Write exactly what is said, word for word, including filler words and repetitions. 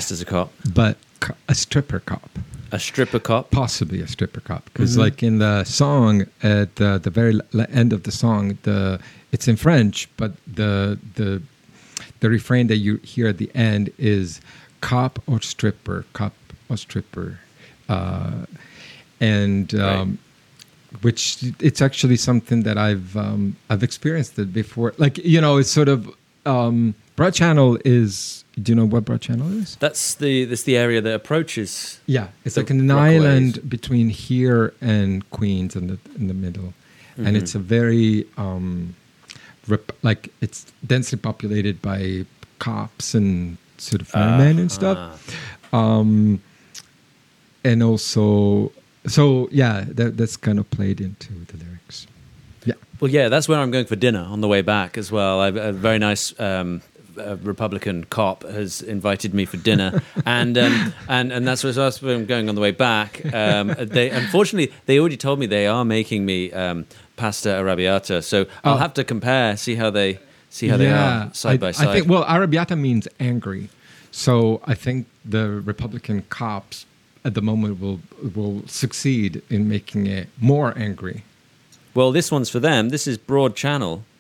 dressed as a cop. but co- a stripper cop. A stripper cop? Possibly a stripper cop. Because Mm-hmm. like in the song, at the, the very l- end of the song, the it's in French, but the the the refrain that you hear at the end is cop or stripper, cop or stripper. Uh, and... Um, Right. Which it's actually something that I've um, I've experienced it before. Like, you know, it's sort of um, Broad Channel is. Do you know what Broad Channel is? That's the that's the area that approaches. Yeah, it's The like an Rockaways. island between here and Queens in the in the middle, Mm-hmm. and it's a very um, rep- like it's densely populated by cops and sort of firemen and stuff, um, and also. So yeah, that that's kind of played into the lyrics. Yeah. Well, yeah, that's where I'm going for dinner on the way back as well. I've, a very nice um, uh, Republican cop has invited me for dinner, and um, and and that's where that's where I'm going on the way back. Um, they unfortunately they already told me they are making me um, pasta arrabbiata, so I'll Oh. have to compare, see how they see how they are side I, by side. I think well, arrabbiata means angry, so I think the Republican cops at the moment will will succeed in making it more angry. Well, this one's for them. This is Broad Channel